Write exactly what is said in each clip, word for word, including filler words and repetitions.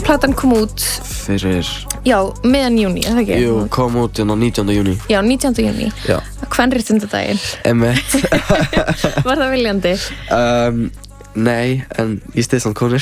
platan kom út fyrir já, meðan júní, er það ekki? Jú, kom út inn á nítjánda júní Já, nítjánda júní Já Kvenréttindadaginn Emmett Var það viljandi? um, Nei, en ég styð samt konur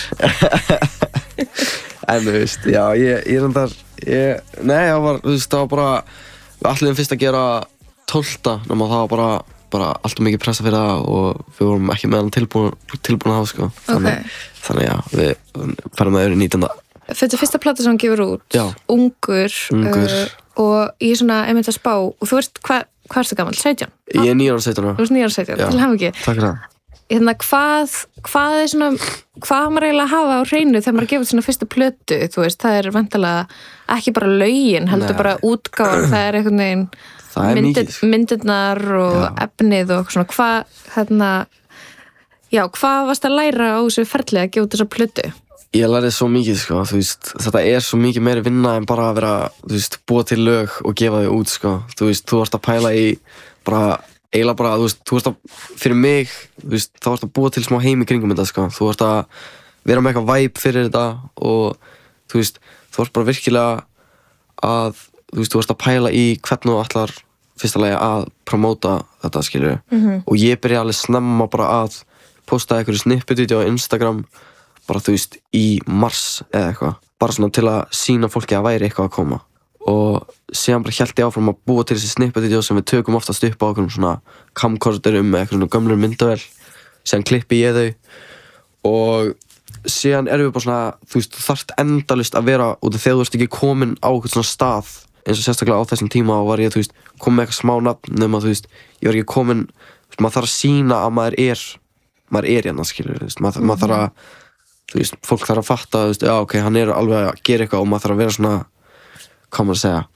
En þú veist, já, ég, ég reyndar ég, Nei, það var, þú veist, það var bara við ætluðum fyrst að gera tólfta nema það var bara, bara allt of mikið pressa fyrir það og við vorum ekki með hann tilbúin, tilbúin að hafa, sko Þannig, okay. þannig já, við færum það yfir nítjánda Þetta er fyrsta plata sem hann gefur út Já Ungur, Ungur. Uh, og ég er svona einmitt að spá og þú veist, hvað hva ertu gamall? sautján? Ég er níu ára sautján ára Þú veist níu ára sautján, til hamingju Takk fyrir það Hérna, hvað, hvað er svona, hvað maður eiginlega að hafa á hreinu þegar maður gefur svona fyrstu plötu, þú veist, það er vantilega ekki bara lögin, heldur Nei. bara útgáfan, það er einhvern veginn Það er myndir, mikið. myndirnar og Já. efnið og svona, hvað, hérna, já, hvað varst að læra á þessu ferli að gefa út þessa plötu? Ég lærði svo mikið, sko, þú veist, þetta er svo mikið meiri vinna en bara að vera, þú veist, búa til lög og gefa þau út, sko, þú veist, þú varst að pæla í bara eiginlega bara, þú veist, þú varst að, fyrir mig, þú veist, þá varst að búa til smá heim í kringum þetta, sko, þú varst að vera með eitthvað vibe fyrir þetta og, þú veist, þú varst bara virkilega að, þú veist, þú varst að pæla í hvernig þú ætlar fyrsta lagi að promóta þetta, skilur Mhm. og ég byrja alveg snemma bara að posta einhverju snippet-vídeó á Instagram, bara, þú veist, í mars eða eitthvað, bara svona til að sýna fólki að væri eitthvað að koma og síðan bara hélt ég áfram að búa til þessi snippet-vídeó sem við tökum oftast upp á einhverjum svona camcorderum með einhverjum gömlur myndavél, síðan klippi ég þau og síðan erum við bara svona, þú veist, þú þarft endalaust að vera út af þegar þú ert ekki komin á eitthvað svona stað eins og sérstaklega á þessum tíma og var ég, þú veist, komin með eitthvað smá nafn nema, þú veist, ég var ekki komin, þú veist, maður þarf að sýna að maður er, maður er hérna, skilur, þú veist, maður, mm-hmm. maður þarf að, þú veist, fólk þarf að fatta, þú veist, já, ok, hann er alveg að gera eitthvað og maður þarf að vera svona, hvað maður að segja,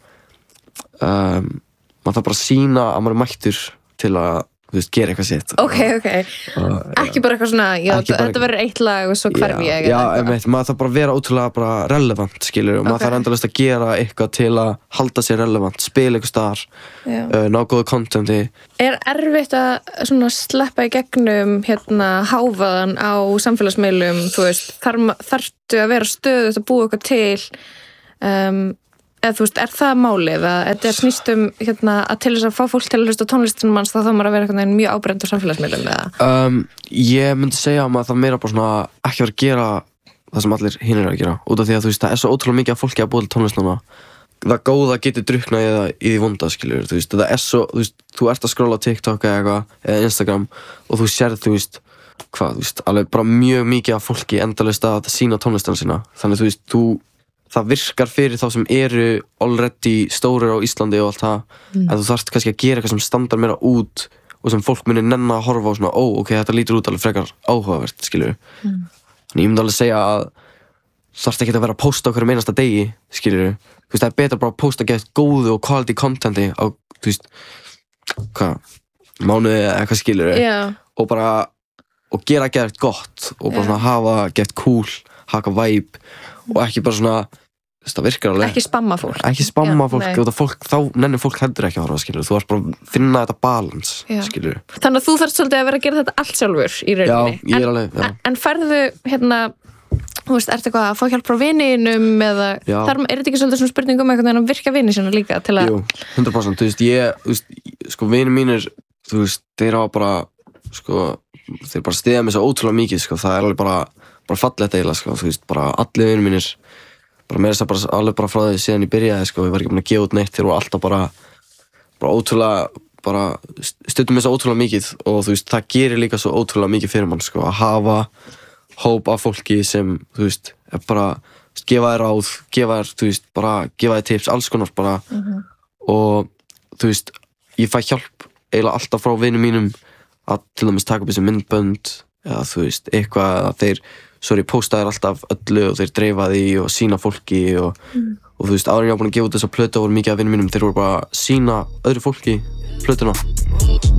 um, maður þarf bara að sýna að maður er mættur til að, þú veist, gera eitthvað sitt. Ok, ok. Og, Ekki bara eitthvað svona, já, Ekki bara þetta verður eitt lag og svo hverf ég. Já, einmitt, maður þarf bara að vera ótrúlega bara relevant, skilur, og maður Ok. þarf endalaust að gera eitthvað til að halda sér relevant, spila eitthvað staðar, Já. uh, ná góðu contenti. Er erfitt að svona sleppa í gegnum hérna hávaðan á samfélagsmiðlum, þú veist, þar, þarftu að vera stöðugt að búa eitthvað til, um, eða þú veist, er það málið að þetta er snýst um hérna að til þess að fá fólk til að hlusta á tónlistinum manns þá þá maður að vera eitthvað mjög ábrennt á samfélagsmiðlum eða? Um, ég myndi segja að maður það meira bara svona ekki vera að gera það sem allir hinir eru að gera, út af því að þú veist, það er svo ótrúlega mikið af fólki að búa til tónlist núna. Það góða getur drukknað í það í því vonda, skilur, þú veist, það er svo, þú veist, þú ert að skrolla á TikTok eða eitthvað, eða Instagram og þú sérð, þú veist, hvað, þú veist, alveg bara mjög mikið af fólki endalaust að sína tónlistina sína, þannig þú veist, þú það virkar fyrir þá sem eru already stórir á Íslandi og allt það Mm. en þú þarft kannski að gera eitthvað sem standar meira út og sem fólk munir nenna að horfa á svona ó, ok, þetta lítur út alveg frekar áhugavert, skilur Mm. þannig ég myndi alveg segja að þú þarft ekki að vera að posta okkur um einasta degi, skilur þú veist, það er betra bara að posta gett góðu og quality contenti á, þú veist hvað, mánuði eða eitthvað, skilur Já. og bara, og gera gett gott og bara Já. svona hafa gett cool haka vibe og ekki bara svona, þú veist, það virkar alveg Ekki spamma fólk. ekki spamma Já, fólk, nei. og það fólk þá nennir fólk heldur ekki að horfa, skilur þú varst bara að finna þetta balance, Já. skilur Þannig að þú þarft svolítið að vera að gera þetta allt sjálfur í já, rauninni. ég er En, alveg, já, en, en færðu hérna, þú veist, ertu eitthvað að fá hjálp frá vininum eða Já. þar er þetta ekki svolítið svona spurning um eitthvað að virka vini sinna líka til að jú, hundra prósent, þú veist, ég, þú veist, sko, vinir mínir, þú veist, þeir hafa bara, sko, þeir bara stiða mig svo ótrúlega mikið, sko, það er alveg bara, bara fallegt eiginlega, sko, þú veist, bara allir vinir mínir, bara meira þess að bara, alveg bara frá því síðan ég byrjaði, sko, ég var ekki búin að gefa út neitt, þeir voru alltaf bara, bara ótrúlega, bara, stundum mig svo ótrúlega mikið og þú veist, það gerir líka svo ótrúlega mikið fyrir mann, sko, að hafa hóp af fólki sem, þú veist, er bara, þú veist, gefa þér ráð, gefa þér, þú veist, bara, gefa þér tips, alls konar, bara, Mhm. og, þú veist, ég fæ hjálp eiginlega alltaf frá vinum mínum að til dæmis taka upp þessi myndbönd, eða, þú veist, eitthvað að þeir, sorry, posta þér alltaf öllu og þeir dreifa því og sína fólki og, Mm. og þú veist, áður en ég var búin að gefa út þessa plötu voru mikið af vinum mínum, þeir voru bara að sína öðru fólki plötuna.